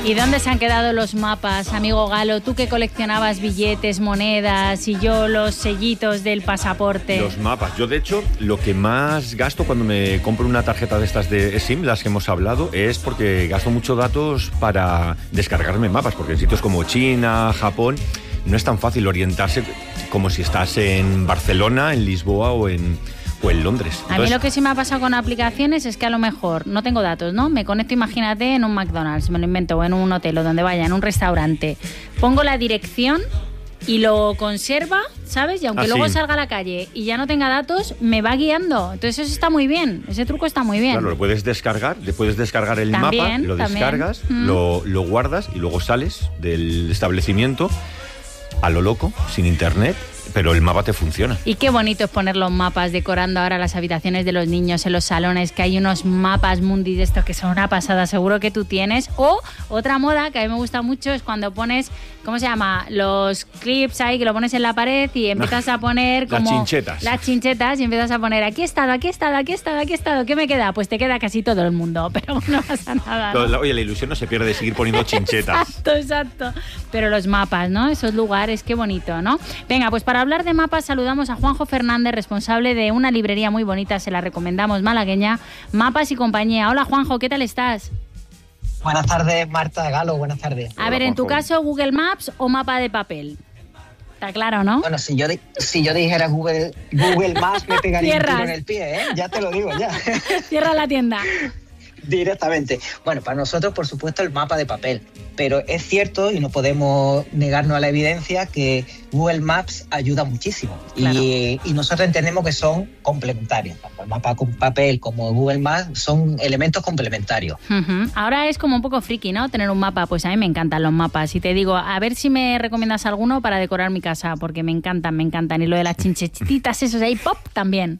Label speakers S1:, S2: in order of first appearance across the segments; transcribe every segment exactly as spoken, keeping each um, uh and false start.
S1: ¿Y dónde se han quedado los mapas, amigo Galo? Tú que coleccionabas billetes, monedas y yo los sellitos del pasaporte.
S2: Los mapas. Yo, de hecho, lo que más gasto cuando me compro una tarjeta de estas de SIM, las que hemos hablado, es porque gasto muchos datos para descargarme mapas, porque en sitios como China, Japón, no es tan fácil orientarse como si estás en Barcelona, en Lisboa o en... o en Londres.
S1: Entonces, a mí lo que sí me ha pasado con aplicaciones es que a lo mejor no tengo datos, ¿no? Me conecto, imagínate, en un McDonald's, me lo invento, o en un hotel o donde vaya, en un restaurante. Pongo la dirección y lo conserva, ¿sabes? Y aunque ah, luego sí. salga a la calle y ya no tenga datos, me va guiando. Entonces eso está muy bien, ese truco está muy bien.
S2: Claro, lo puedes descargar, le puedes descargar el
S1: también,
S2: mapa, lo
S1: también.
S2: descargas,
S1: mm.
S2: lo, lo guardas y luego sales del establecimiento a lo loco, sin internet, pero el mapa te funciona.
S1: Y qué bonito es poner los mapas decorando ahora las habitaciones de los niños en los salones, que hay unos mapas mundi de estos que son una pasada, seguro que tú tienes. O otra moda que a mí me gusta mucho es cuando pones, ¿cómo se llama? Los clips ahí que lo pones en la pared y empiezas a poner como...
S2: Las chinchetas.
S1: Las chinchetas y empiezas a poner aquí he estado, aquí he estado, aquí he estado, aquí he estado. ¿Qué me queda? Pues te queda casi todo el mundo, pero no pasa nada, ¿no?
S2: Oye, la ilusión no se pierde de seguir poniendo chinchetas.
S1: Exacto, exacto. Pero los mapas, ¿no? Esos lugares, qué bonito, ¿no? Venga, pues para hablar de mapas saludamos a Juanjo Fernández, responsable de una librería muy bonita, se la recomendamos, malagueña, Mapas y Compañía. Hola Juanjo, ¿qué tal estás?
S3: Buenas tardes, Marta, Galo, buenas tardes.
S1: A Hola, ver, en tu caso, ¿Google Maps o mapa de papel? Está claro, ¿no?
S3: Bueno, si yo, si yo dijera Google, Google Maps me pegaría un tiro en el pie, ¿eh? Ya te lo digo, ya.
S1: Cierra la tienda.
S3: Directamente. Bueno, para nosotros, por supuesto, el mapa de papel. Pero es cierto, y no podemos negarnos a la evidencia, que Google Maps ayuda muchísimo. Claro. Y, y nosotros entendemos que son complementarios. Tanto el mapa con papel como Google Maps son elementos complementarios.
S1: Uh-huh. Ahora es como un poco friki, ¿no? Tener un mapa. Pues a mí me encantan los mapas. Y te digo, a ver si me recomiendas alguno para decorar mi casa, porque me encantan, me encantan. Y lo de las chinchetitas, esos ahí, pop, también.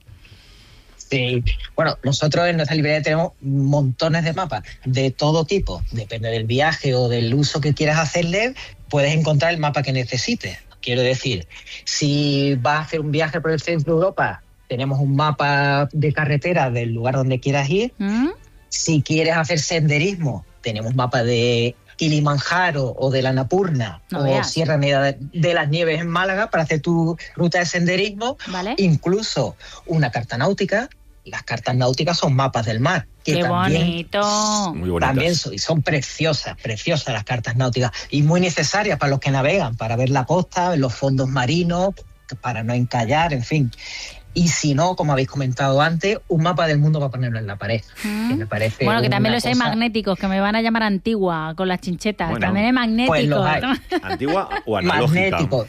S3: Sí, bueno, nosotros en nuestra librería tenemos montones de mapas de todo tipo. Depende del viaje o del uso que quieras hacerle, puedes encontrar el mapa que necesites. Quiero decir, si vas a hacer un viaje por el centro de Europa, tenemos un mapa de carretera del lugar donde quieras ir. ¿Mm? Si quieres hacer senderismo, tenemos mapa de Kilimanjaro o de la Annapurna no o veas. Sierra Nevada de las Nieves en Málaga para hacer tu ruta de senderismo. ¿Vale? Incluso una carta náutica. Las cartas náuticas son mapas del mar. Que
S1: ¡Qué
S3: también,
S1: bonito!
S2: Muy bonitas.
S3: También son, son preciosas, preciosas las cartas náuticas y muy necesarias para los que navegan, para ver la costa, los fondos marinos, para no encallar, en fin. Y si no, como habéis comentado antes, un mapa del mundo para ponerlo en la pared. Mm. Que me parece
S1: bueno, que también los
S3: cosa...
S1: hay magnéticos, que me van a llamar Antigua con las chinchetas.
S2: Bueno,
S1: también hay magnéticos.
S3: Pues los hay.
S2: Antigua o analógica.
S3: Magnéticos.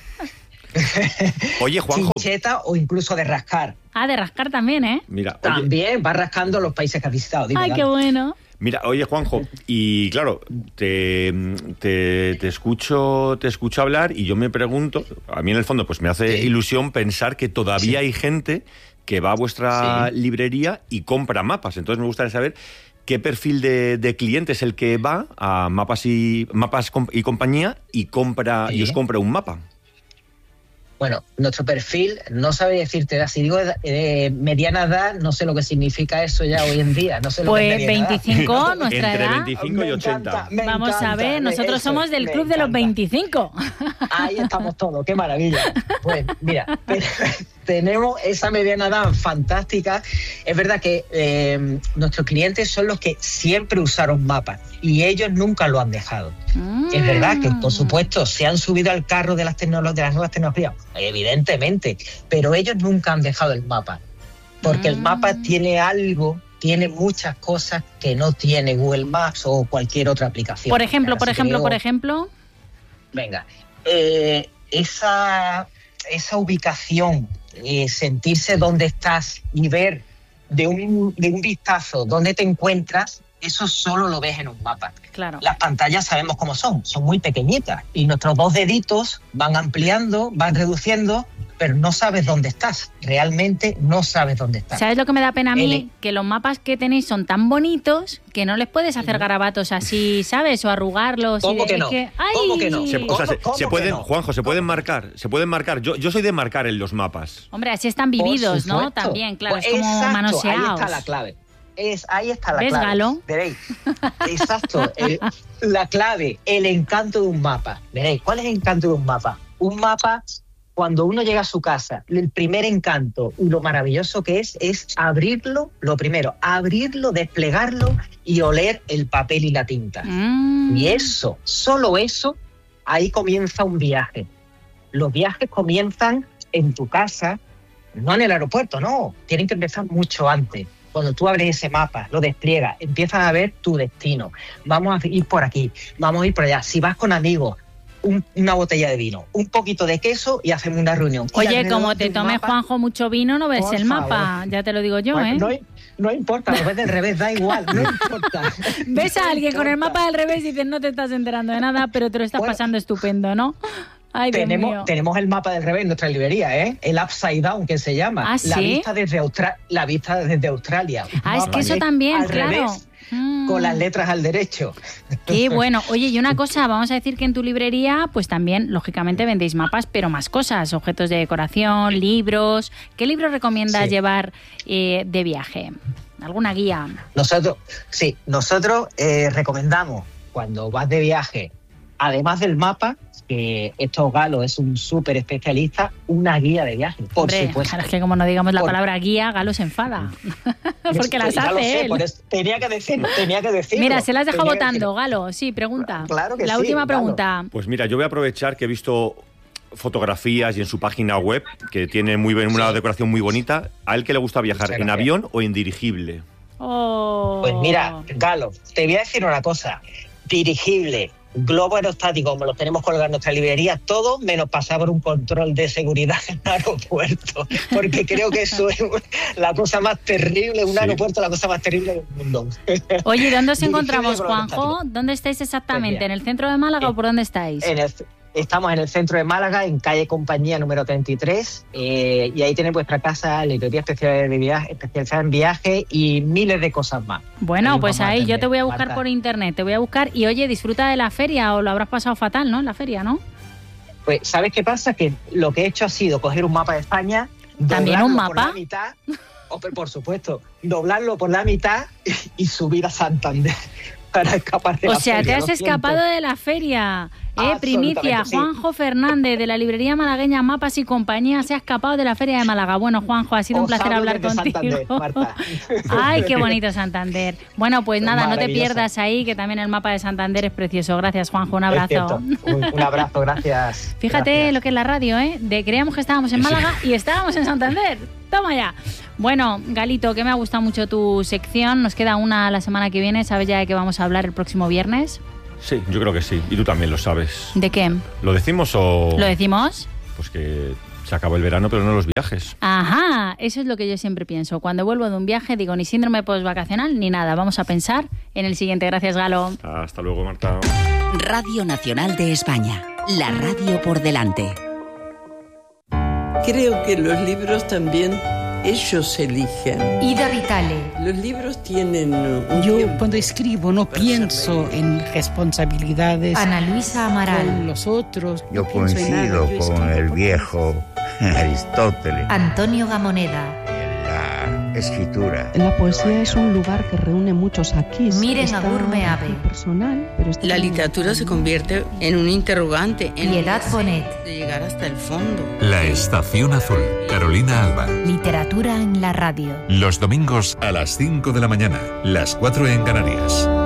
S2: Oye, Juanjo.
S3: Chincheta o incluso de rascar.
S1: Ah, de rascar también, ¿eh?
S2: Mira, oye,
S3: también va rascando los países que has visitado. Dime,
S1: Ay,
S3: dale.
S1: Qué bueno.
S2: Mira, oye, Juanjo, y claro, te, te, te escucho te escucho hablar y yo me pregunto, a mí en el fondo pues me hace sí. ilusión pensar que todavía sí. hay gente que va a vuestra sí. librería y compra mapas. Entonces me gustaría saber qué perfil de, de cliente es el que va a Mapas y Mapas y Compañía y compra sí. y os compra un mapa.
S3: Bueno, nuestro perfil, no sabe decirte edad. Si digo eh, mediana edad, no sé lo que significa eso ya hoy en día. No sé lo
S1: pues
S3: que es
S1: veinticinco,
S3: edad.
S1: nuestra
S2: Entre
S1: edad.
S2: veinticinco y ochenta.
S3: Me
S1: Vamos
S3: encanta,
S1: a ver, nosotros
S3: eso,
S1: somos del club de los veinticinco.
S3: Ahí estamos todos, qué maravilla. Pues mira, tenemos esa mediana edad fantástica. Es verdad que eh, nuestros clientes son los que siempre usaron mapas y ellos nunca lo han dejado. Mm. Es verdad que, por supuesto, se han subido al carro de las, tecnolo- de las nuevas tecnologías, evidentemente, pero ellos nunca han dejado el mapa, porque mm. el mapa tiene algo, tiene muchas cosas que no tiene Google Maps o cualquier otra aplicación.
S1: Por ejemplo, por ejemplo,
S3: creo,
S1: por ejemplo.
S3: Venga, eh, esa, esa ubicación, eh, sentirse dónde estás y ver de un, de un vistazo dónde te encuentras, eso solo lo ves en un mapa.
S1: Claro.
S3: Las pantallas sabemos cómo son, son muy pequeñitas y nuestros dos deditos van ampliando, van reduciendo, pero no sabes dónde estás. Realmente no sabes dónde estás.
S1: ¿Sabes lo que me da pena a mí?
S3: El...
S1: Que los mapas que tenéis son tan bonitos que no les puedes hacer garabatos así, ¿sabes? O arrugarlos.
S3: ¿Cómo
S1: y de...
S3: que no?
S1: Es que...
S3: ¿Cómo que no?
S2: Se, o sea, se,
S3: ¿Cómo
S2: se
S3: que
S2: pueden,
S3: no?
S2: Juanjo, se pueden marcar, se pueden marcar. Yo, yo soy de marcar en los mapas.
S1: Hombre, así están vividos, ¿no? También, claro,
S3: pues
S1: es como
S3: exacto,
S1: manoseados.
S3: Ahí está la clave. Es, ahí está la
S1: ¿Ves,
S3: clave.
S1: Galo?
S3: Veréis. Exacto. el, la clave, el encanto de un mapa. Veréis, ¿cuál es el encanto de un mapa? Un mapa, cuando uno llega a su casa, el primer encanto y lo maravilloso que es, es abrirlo, lo primero, abrirlo, desplegarlo y oler el papel y la tinta.
S1: Mm.
S3: Y eso, solo eso, ahí comienza un viaje. Los viajes comienzan en tu casa, no en el aeropuerto, no. Tienen que empezar mucho antes. Cuando tú abres ese mapa, lo despliegas, empiezas a ver tu destino. Vamos a ir por aquí, vamos a ir por allá. Si vas con amigos, un, una botella de vino, un poquito de queso y hacemos una reunión. Y
S1: Oye, como te tomes,
S3: mapa,
S1: Juanjo, mucho vino, no ves
S3: por
S1: el mapa.
S3: favor.
S1: Ya te lo digo yo,
S3: Bueno,
S1: ¿eh?
S3: no, no importa, lo ves del revés, da igual, no importa.
S1: Ves a alguien con el
S3: importa.
S1: mapa del revés y dices, no te estás enterando de nada, pero te lo estás
S3: Bueno,
S1: pasando estupendo, ¿no? Ay, Dios mío.
S3: Tenemos, tenemos el mapa del revés en nuestra librería, ¿eh? El Upside Down, que se llama.
S1: ¿Ah,
S3: la,
S1: sí?
S3: vista desde Austra- la vista desde Australia.
S1: Ah, es
S3: Mapa
S1: que eso
S3: que
S1: también,
S3: al
S1: claro.
S3: revés,
S1: Mm.
S3: con las letras al derecho.
S1: Qué bueno. Oye, y una cosa, vamos a decir que en tu librería, pues también, lógicamente, vendéis mapas, pero más cosas, objetos de decoración, libros. ¿Qué libros recomiendas
S3: Sí.
S1: llevar eh, de viaje? ¿Alguna guía?
S3: Nosotros, sí, nosotros eh, recomendamos cuando vas de viaje, además del mapa, que esto Galo es un súper especialista, una guía de viaje, por
S1: Hombre,
S3: supuesto.
S1: claro, es que como no digamos la
S3: Por-
S1: palabra guía, Galo se enfada. Porque las
S3: Ya lo
S1: hace
S3: sé,
S1: él.
S3: por eso tenía que decir, tenía que decirlo.
S1: Mira, se las deja
S3: tenía que
S1: votando,
S3: decirlo.
S1: Galo. Sí, pregunta.
S3: Claro que
S1: La
S3: sí,
S1: última
S3: Galo.
S1: pregunta.
S2: Pues mira, yo voy a aprovechar que he visto fotografías y en su página web, que tiene muy bien, una
S3: Sí.
S2: decoración muy bonita, a él que le gusta viajar,
S3: Muchas
S2: ¿en
S3: gracias.
S2: avión o en dirigible?
S1: Oh.
S3: Pues mira, Galo, te voy a decir una cosa. Dirigible, globo aerostático, como los tenemos colgados en nuestra librería, todo menos pasar por un control de seguridad en el aeropuerto. Porque creo que eso es la cosa más terrible, un
S2: Sí.
S3: aeropuerto es la cosa más terrible del mundo.
S1: Oye, ¿dónde os
S3: Dirigible,
S1: encontramos,
S3: globo
S1: Juanjo?
S3: aerostático.
S1: ¿Dónde estáis exactamente?
S3: Pues mira,
S1: ¿En el centro de Málaga
S3: eh,
S1: o por dónde estáis?
S3: En el- estamos en el centro de Málaga, en calle Compañía número treinta y tres, eh, y ahí tenéis vuestra casa, librería especial de viaje, especializada en viaje y miles de cosas más.
S1: Bueno,
S3: Ahí
S1: pues
S3: vamos a
S1: ahí yo
S3: atender,
S1: te voy a buscar
S3: Marta.
S1: por internet, te voy a buscar y oye, disfruta de la feria o lo habrás pasado fatal, ¿no? En la feria, ¿no?
S3: Pues, ¿sabes qué pasa? Que lo que he hecho ha sido coger un mapa de España,
S1: ¿También
S3: doblarlo
S1: un
S3: por
S1: mapa?
S3: la mitad, o, por supuesto, doblarlo por la mitad y, y subir a Santander para escapar de
S1: O
S3: la
S1: sea,
S3: feria,
S1: te has
S3: lo siento.
S1: escapado de la feria. Eh,
S3: Absolutamente,
S1: primicia,
S3: sí.
S1: Juanjo Fernández de la librería malagueña Mapas y Compañía se ha escapado de la feria de Málaga. Bueno, Juanjo, ha sido un
S3: Os
S1: placer
S3: hablo
S1: hablar
S3: desde
S1: contigo.
S3: Santander, Marta.
S1: Ay, qué bonito Santander. Bueno, pues nada, no te
S3: Maravilloso.
S1: pierdas ahí, que también el mapa de Santander es precioso. Gracias, Juanjo, un
S3: Es
S1: abrazo.
S3: cierto. Un, un abrazo, gracias.
S1: Fíjate
S3: Gracias.
S1: lo que es la radio, ¿eh? De creíamos que estábamos en Málaga y estábamos en Santander. Toma ya. Bueno, Galito, que me ha gustado mucho tu sección. Nos queda una la semana que viene. ¿Sabes ya de qué vamos a hablar el próximo viernes?
S2: Sí, yo creo que sí. Y tú también lo sabes.
S1: ¿De qué?
S2: ¿Lo decimos o...?
S1: ¿Lo decimos?
S2: Pues que se acabó el verano, pero no los viajes.
S1: Ajá, eso es lo que yo siempre pienso. Cuando vuelvo de un viaje digo ni síndrome postvacacional ni nada. Vamos a pensar en el siguiente. Gracias, Galo.
S2: Hasta luego, Marta.
S4: Radio Nacional de España. La radio por delante.
S5: Creo que los libros también ellos eligen.
S6: Ida Vitale.
S5: Los libros tienen un
S7: Yo
S5: tiempo
S7: cuando escribo no
S5: para
S7: pienso
S5: ser
S7: en responsabilidades
S6: Ana Luisa
S7: con
S6: Amaral.
S7: los otros.
S8: Yo
S7: no pienso en nada,
S8: coincido
S7: yo
S8: con
S7: escribo
S8: el
S7: porque-
S8: viejo Aristóteles
S6: Antonio Gamoneda.
S8: en la escritura.
S9: La poesía es un lugar que reúne muchos aquí.
S6: Miren
S9: Está
S6: Agur Meave.
S9: muy personal, pero está
S5: La
S9: también-
S5: literatura se convierte en un interrogante, en
S6: Piedad Bonet.
S5: de llegar hasta el fondo.
S10: La Estación Azul, Carolina Alba.
S6: Literatura en la radio.
S10: Los domingos a las cinco de la mañana, las cuatro en Canarias.